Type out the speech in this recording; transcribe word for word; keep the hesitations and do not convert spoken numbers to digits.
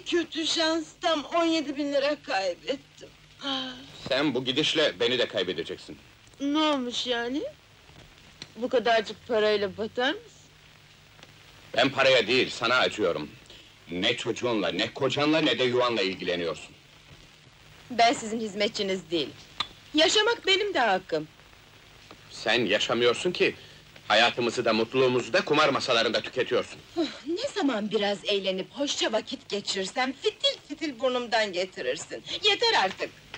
kötü şans, tam on yedi bin lira kaybettim. Ah, Sen bu gidişle beni de kaybedeceksin. ne olmuş yani? Bu kadarcık parayla batar mısın? Ben paraya değil, sana acıyorum. Ne çocuğunla, ne kocanla, ne de yuvanla ilgileniyorsun. Ben sizin hizmetçiniz değilim. Yaşamak benim de hakkım. Sen yaşamıyorsun ki, hayatımızı da mutluluğumuzu da kumar masalarında tüketiyorsun. Ne zaman biraz eğlenip hoşça vakit geçirsem fitil fitil burnumdan getirirsin. Yeter artık!